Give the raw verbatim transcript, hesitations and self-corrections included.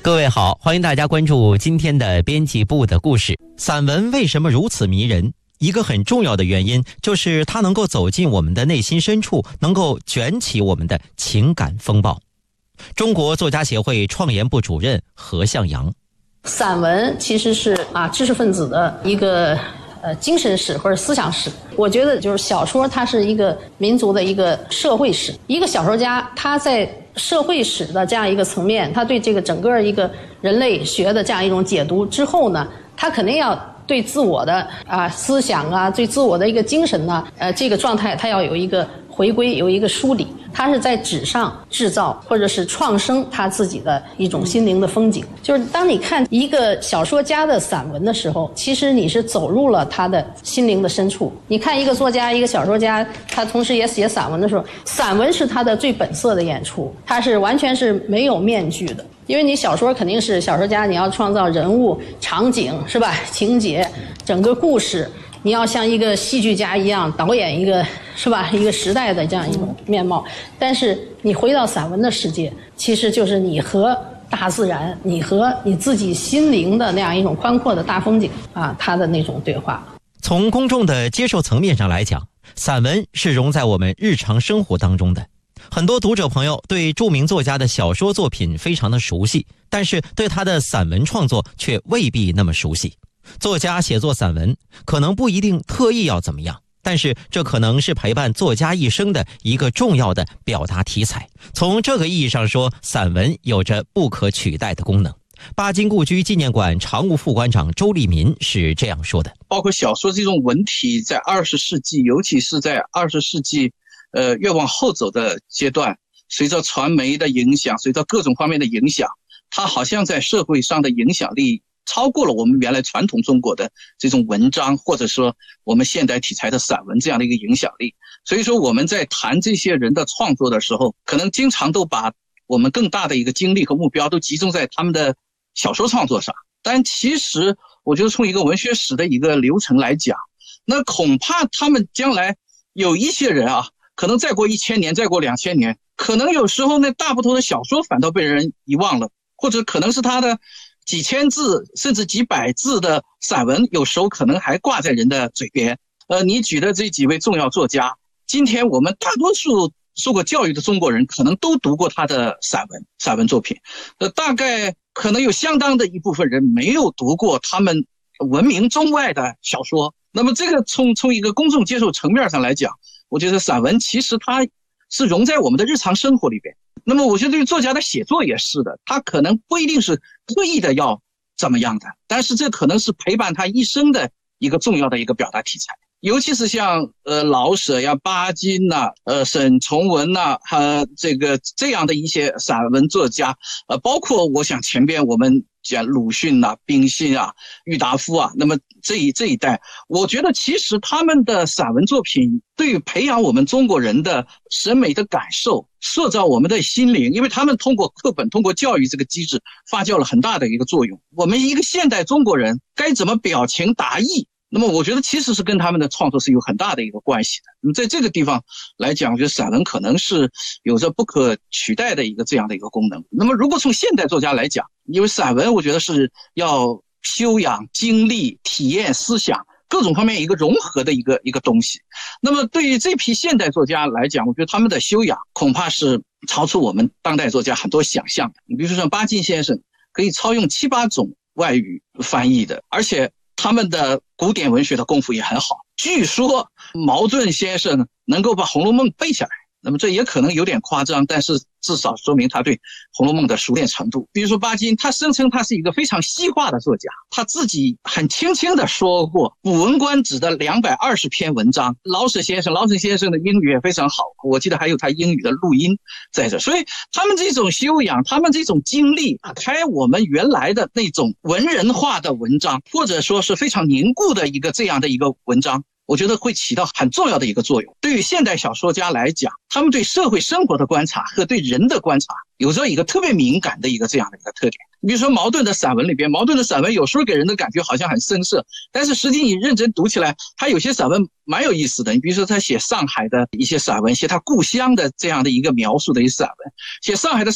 各位好，欢迎大家关注今天的编辑部的故事。散文为什么如此迷人？一个很重要的原因就是它能够走进我们的内心深处，能够卷起我们的情感风暴。中国作家协会创研部主任何向阳， 散文其实是啊知识分子的一个呃精神史或者思想史。我觉得就是小说它是一个民族的一个社会史，一个小说家他在社会史的这样一个层面，他对这个整个一个人类学的这样一种解读之后呢，他肯定要对自我的啊思想啊，对自我的一个精神呢，呃这个状态他要有一个回归，有一个梳理。他是在纸上制造或者是创生他自己的一种心灵的风景。就是当你看一个小说家的散文的时候，其实你是走入了他的心灵的深处。你看一个作家，一个小说家，他同时也写散文的时候，散文是他的最本色的演出，他是完全是没有面具的。因为你小说肯定是小说家，你要创造人物、场景，是吧？情节，整个故事，你要像一个戏剧家一样导演一个，是吧？一个时代的这样一种面貌。但是你回到散文的世界，其实就是你和大自然，你和你自己心灵的那样一种宽阔的大风景啊，它的那种对话。 从公众的接受层面上来讲，散文是融在我们日常生活当中的。很多读者朋友对著名作家的小说作品非常的熟悉，但是对他的散文创作却未必那么熟悉。作家写作散文可能不一定特意要怎么样，但是这可能是陪伴作家一生的一个重要的表达题材。从这个意义上说，散文有着不可取代的功能。巴金故居纪念馆常务副馆长周立民是这样说的： 包括小说这种文体在二十世纪，尤其是在二十世纪呃越往后走的阶段，随着传媒的影响，随着各种方面的影响，它好像在社会上的影响力超过了我们原来传统中国的这种文章，或者说我们现代题材的散文这样的一个影响力。所以说我们在谈这些人的创作的时候，可能经常都把我们更大的一个精力和目标都集中在他们的小说创作上。但其实我觉得从一个文学史的一个流程来讲，那恐怕他们将来有一些人啊，可能再过一千年，再过两千年，可能有时候那大部头的小说反倒被人遗忘了，或者可能是他的几千字甚至几百字的散文，有时候可能还挂在人的嘴边。呃，你举的这几位重要作家，今天我们大多数受过教育的中国人可能都读过他的散文散文作品，呃，大概可能有相当的一部分人没有读过他们闻名中外的小说。那么这个从从一个公众接受层面上来讲，我觉得散文其实它是融在我们的日常生活里边。那么我觉得对作家的写作也是的，他可能不一定是特意的要怎么样的，但是这可能是陪伴他一生的一个重要的一个表达题材。尤其是像呃老舍呀、巴金呐、呃沈从文呐、呃这个这样的一些散文作家，呃包括我想前边我们讲鲁迅呐、冰心啊、郁达夫啊，那么这一这一代，我觉得其实他们的散文作品对于培养我们中国人的审美的感受，塑造我们的心灵，因为他们通过课本、通过教育这个机制发酵了很大的一个作用。我们一个现代中国人该怎么表情达意，那么我觉得其实是跟他们的创作是有很大的一个关系的。那么在这个地方来讲，我觉得散文可能是有着不可取代的一个这样的一个功能。那么如果从现代作家来讲，因为散文我觉得是要修养、经历、体验、思想各种方面一个融合的一个一个东西。那么对于这批现代作家来讲，我觉得他们的修养恐怕是超出我们当代作家很多想象的。你比如说像巴金先生可以操用七八种外语翻译的，而且他们的古典文学的功夫也很好。据说茅盾先生能够把《红楼梦》背下来，那么这也可能有点夸张，但是至少说明他对《红楼梦》的熟练程度。比如说巴金，他声称他是一个非常西化的作家，他自己很轻轻地说过《古文观止》的两百二十篇文章。老舍先生，老舍先生的英语也非常好，我记得还有他英语的录音在这。所以他们这种修养，他们这种经历，打开我们原来的那种文人化的文章，或者说是非常凝固的一个这样的一个文章，我觉得会起到很重要的一个作用。对于现代小说家来讲，他们对社会生活的观察和对人的观察有着一个特别敏感的一个这样的一个特点。比如说茅盾的散文里边，茅盾的散文有时候给人的感觉好像很生涩，但是实际你认真读起来，他有些散文蛮有意思的。你比如说他写上海的一些散文，写他故乡的这样的一个描述的一些散文，写上海的